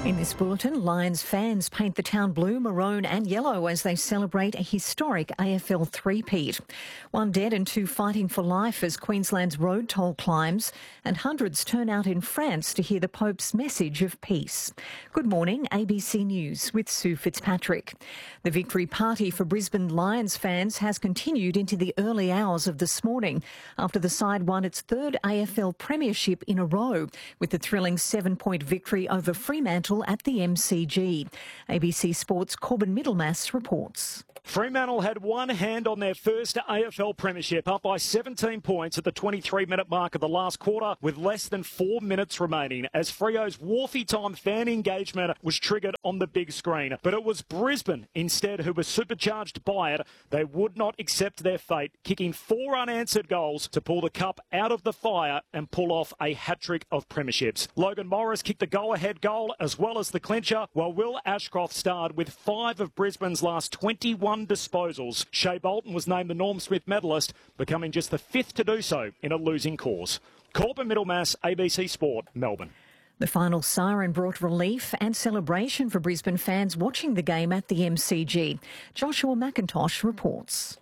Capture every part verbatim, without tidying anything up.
In this bulletin, Lions fans paint the town blue, maroon and yellow as they celebrate a historic A F L three-peat. One dead and two fighting for life as Queensland's road toll climbs, and hundreds turn out in France to hear the Pope's message of peace. Good morning, A B C News with Sue Fitzpatrick. The victory party for Brisbane Lions fans has continued into the early hours of this morning after the side won its third A F L premiership in a row with the thrilling seven-point victory over Fremantle at the M C G. A B C Sports' Corbin Middlemass reports. Fremantle had one hand on their first A F L premiership, up by seventeen points at the twenty-three minute mark of the last quarter with less than four minutes remaining as Freo's Wharfie time fan engagement was triggered on the big screen. But it was Brisbane instead who was supercharged by it. They would not accept their fate, kicking four unanswered goals to pull the cup out of the fire and pull off a hat-trick of premierships. Logan Morris kicked the go-ahead goal as well as the clincher, while Will Ashcroft starred with five of Brisbane's last twenty-one disposals. Shea Bolton was named the Norm Smith medalist, becoming just the fifth to do so in a losing cause. Corbin Middlemass, A B C Sport, Melbourne. The final siren brought relief and celebration for Brisbane fans watching the game at the M C G. Joshua McIntosh reports.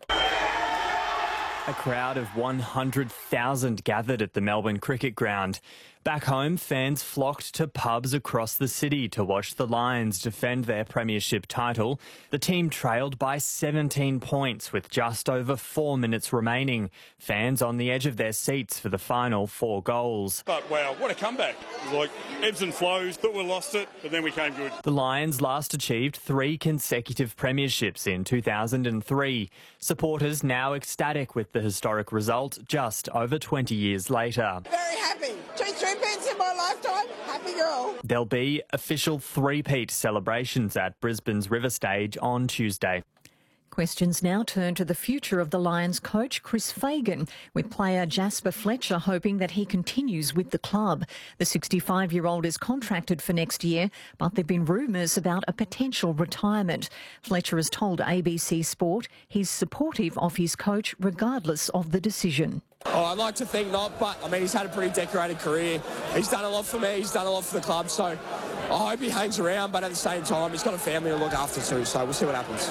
A crowd of one hundred thousand gathered at the Melbourne Cricket Ground. Back home, fans flocked to pubs across the city to watch the Lions defend their premiership title. The team trailed by seventeen points with just over four minutes remaining. Fans on the edge of their seats for the final four goals. But wow, what a comeback. It was like ebbs and flows, thought we lost it, but then we came good. The Lions last achieved three consecutive premierships in two thousand three. Supporters now ecstatic with the historic result just over twenty years later. Very happy. Two three-peats in my lifetime. Happy girl. There'll be official three-peat celebrations at Brisbane's River Stage on Tuesday. Questions now turn to the future of the Lions coach Chris Fagan, with player Jasper Fletcher hoping that he continues with the club. The sixty-five-year-old is contracted for next year, but there have been rumours about a potential retirement. Fletcher has told A B C Sport he's supportive of his coach regardless of the decision. Oh, I'd like to think not, but I mean, he's had a pretty decorated career. He's done a lot for me, he's done a lot for the club, so I hope he hangs around, but at the same time, he's got a family to look after too, so we'll see what happens.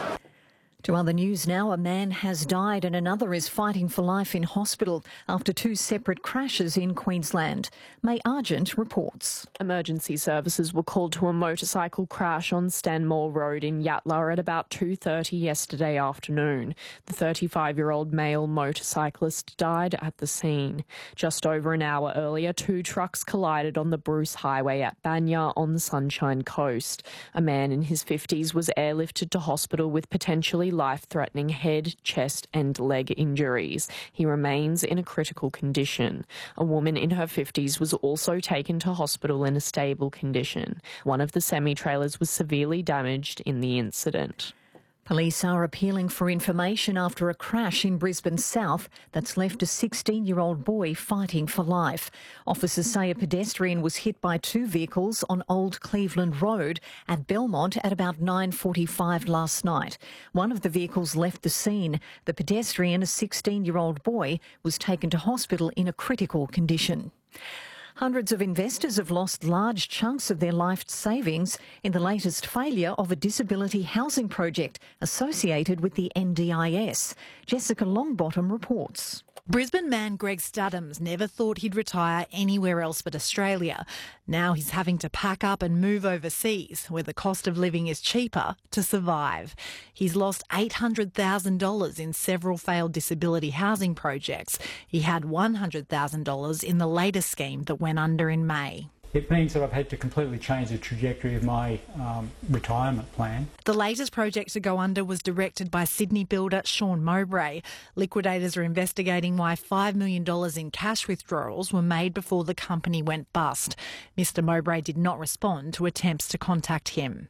To other news now, a man has died and another is fighting for life in hospital after two separate crashes in Queensland. May Argent reports. Emergency services were called to a motorcycle crash on Stanmore Road in Yatala at about two thirty yesterday afternoon. The thirty-five-year-old male motorcyclist died at the scene. Just over an hour earlier, two trucks collided on the Bruce Highway at Banya on the Sunshine Coast. A man in his fifties was airlifted to hospital with potentially life-threatening head, chest and leg injuries. He remains in a critical condition. A woman in her fifties was also taken to hospital in a stable condition. One of the semi-trailers was severely damaged in the incident. Police are appealing for information after a crash in Brisbane South that's left a sixteen-year-old boy fighting for life. Officers say a pedestrian was hit by two vehicles on Old Cleveland Road at Belmont at about nine forty-five last night. One of the vehicles left the scene. The pedestrian, a sixteen-year-old boy, was taken to hospital in a critical condition. Hundreds of investors have lost large chunks of their life savings in the latest failure of a disability housing project associated with the N D I S. Jessica Longbottom reports. Brisbane man Greg Studdams never thought he'd retire anywhere else but Australia. Now he's having to pack up and move overseas, where the cost of living is cheaper, to survive. He's lost eight hundred thousand dollars in several failed disability housing projects. He had one hundred thousand dollars in the latest scheme that went under in May. It means that I've had to completely change the trajectory of my um, retirement plan. The latest project to go under was directed by Sydney builder Sean Mowbray. Liquidators are investigating why five million dollars in cash withdrawals were made before the company went bust. Mister Mowbray did not respond to attempts to contact him.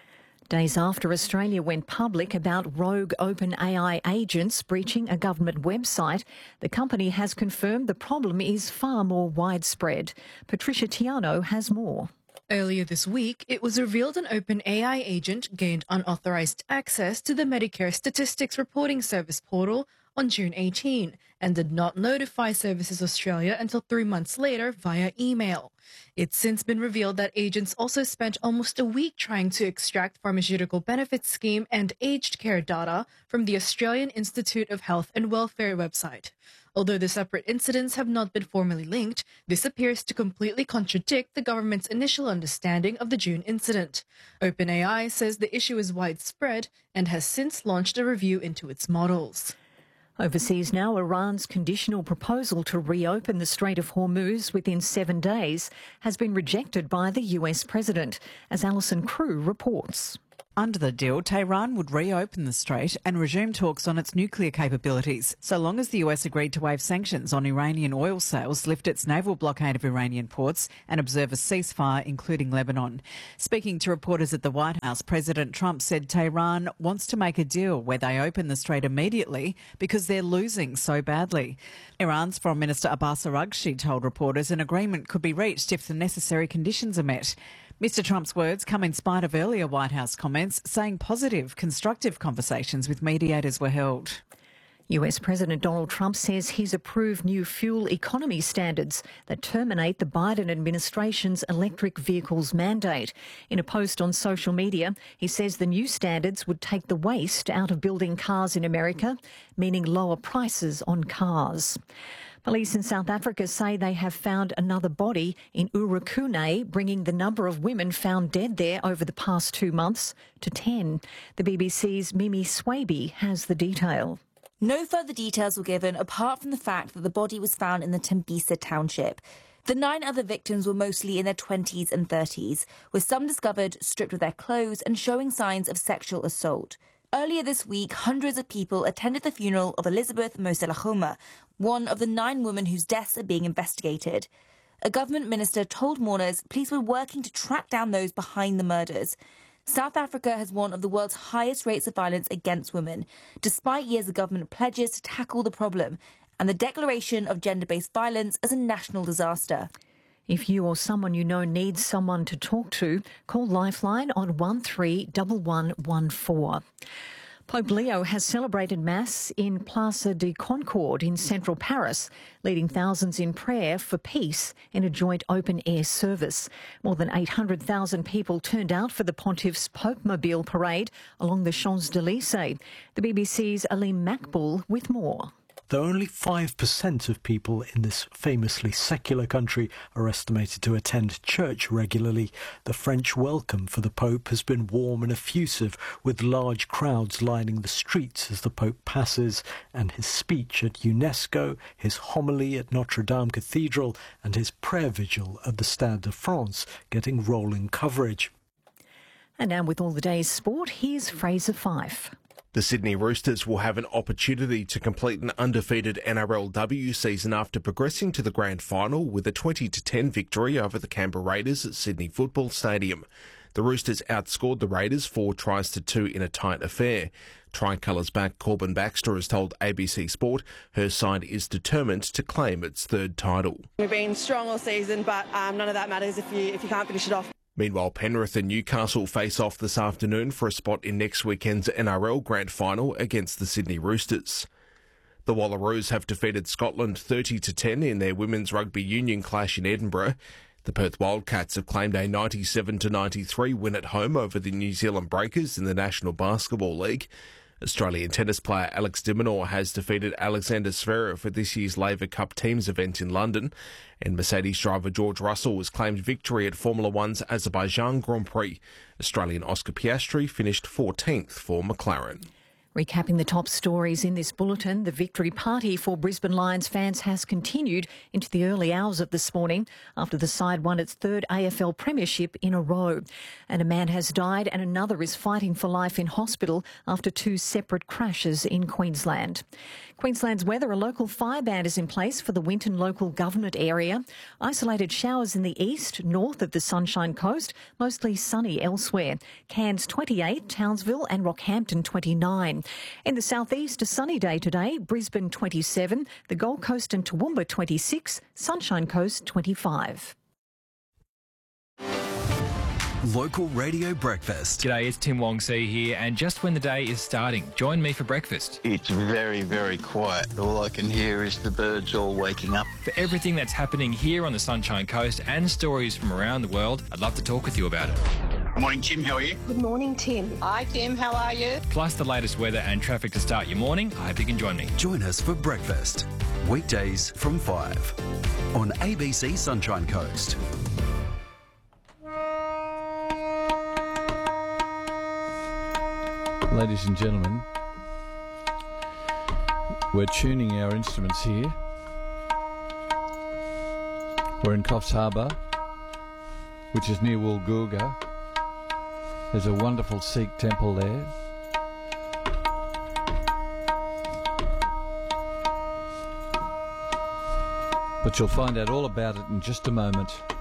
Days after Australia went public about rogue OpenAI agents breaching a government website, the company has confirmed the problem is far more widespread. Patricia Tiano has more. Earlier this week, it was revealed an OpenAI agent gained unauthorised access to the Medicare Statistics Reporting Service portal on June eighteenth and did not notify Services Australia until three months later via email. It's since been revealed that agents also spent almost a week trying to extract pharmaceutical benefits scheme and aged care data from the Australian Institute of Health and Welfare website. Although the separate incidents have not been formally linked, this appears to completely contradict the government's initial understanding of the June incident. OpenAI says the issue is widespread and has since launched a review into its models. Overseas now, Iran's conditional proposal to reopen the Strait of Hormuz within seven days has been rejected by the U S president, as Alison Crew reports. Under the deal, Tehran would reopen the strait and resume talks on its nuclear capabilities, so long as the U S agreed to waive sanctions on Iranian oil sales, lift its naval blockade of Iranian ports and observe a ceasefire, including Lebanon. Speaking to reporters at the White House, President Trump said Tehran wants to make a deal where they open the strait immediately because they're losing so badly. Iran's Foreign Minister Abbas Araghchi told reporters an agreement could be reached if the necessary conditions are met. Mister Trump's words come in spite of earlier White House comments saying positive, constructive conversations with mediators were held. U S President Donald Trump says he's approved new fuel economy standards that terminate the Biden administration's electric vehicles mandate. In a post on social media, he says the new standards would take the waste out of building cars in America, meaning lower prices on cars. Police in South Africa say they have found another body in Urukune, bringing the number of women found dead there over the past two months to ten. The B B C's Mimi Swaby has the detail. No further details were given apart from the fact that the body was found in the Tembisa township. The nine other victims were mostly in their twenties and thirties, with some discovered stripped of their clothes and showing signs of sexual assault. Earlier this week, hundreds of people attended the funeral of Elizabeth Moselahoma, one of the nine women whose deaths are being investigated. A government minister told mourners police were working to track down those behind the murders. South Africa has one of the world's highest rates of violence against women, despite years of government pledges to tackle the problem and the declaration of gender-based violence as a national disaster. If you or someone you know needs someone to talk to, call Lifeline on one three one one one four. Pope Leo has celebrated Mass in Plaza de Concorde in central Paris, leading thousands in prayer for peace in a joint open-air service. More than eight hundred thousand people turned out for the Pontiff's Pope-mobile parade along the Champs-Élysées. The B B C's Alim Makbul with more. Though only five percent of people in this famously secular country are estimated to attend church regularly, the French welcome for the Pope has been warm and effusive, with large crowds lining the streets as the Pope passes, and his speech at UNESCO, his homily at Notre Dame Cathedral and his prayer vigil at the Stade de France getting rolling coverage. And now with all the day's sport, here's Fraser Fife. The Sydney Roosters will have an opportunity to complete an undefeated N R L W season after progressing to the grand final with a twenty to ten victory over the Canberra Raiders at Sydney Football Stadium. The Roosters outscored the Raiders four tries to two in a tight affair. Tricolour's back Corbin Baxter has told A B C Sport her side is determined to claim its third title. We've been strong all season, but um, none of that matters if you if you can't finish it off. Meanwhile, Penrith and Newcastle face off this afternoon for a spot in next weekend's N R L Grand Final against the Sydney Roosters. The Wallaroos have defeated Scotland thirty to ten in their women's rugby union clash in Edinburgh. The Perth Wildcats have claimed a ninety-seven to ninety-three win at home over the New Zealand Breakers in the National Basketball League. Australian tennis player Alex de Minaur has defeated Alexander Zverev for this year's Laver Cup Teams event in London, and Mercedes driver George Russell has claimed victory at Formula One's Azerbaijan Grand Prix. Australian Oscar Piastri finished fourteenth for McLaren. Recapping the top stories in this bulletin, the victory party for Brisbane Lions fans has continued into the early hours of this morning after the side won its third A F L premiership in a row. And a man has died and another is fighting for life in hospital after two separate crashes in Queensland. Queensland's weather, a local fire ban is in place for the Winton local government area. Isolated showers in the east, north of the Sunshine Coast, mostly sunny elsewhere. Cairns twenty-eight, Townsville and Rockhampton twenty-nine. In the southeast, a sunny day today, Brisbane twenty-seven, the Gold Coast and Toowoomba twenty-six, Sunshine Coast twenty-five. Local Radio Breakfast. G'day, it's Tim Wong See here, and just when the day is starting, join me for breakfast. It's very, very quiet. All I can hear is the birds all waking up. For everything that's happening here on the Sunshine Coast and stories from around the world, I'd love to talk with you about it. Good morning, Tim. How are you? Good morning, Tim. Hi, Tim. How are you? Plus the latest weather and traffic to start your morning. I hope you can join me. Join us for breakfast. Weekdays from five on A B C Sunshine Coast. Ladies and gentlemen, we're tuning our instruments here. We're in Coffs Harbour, which is near Woolgoolga. There's a wonderful Sikh temple there. But you'll find out all about it in just a moment.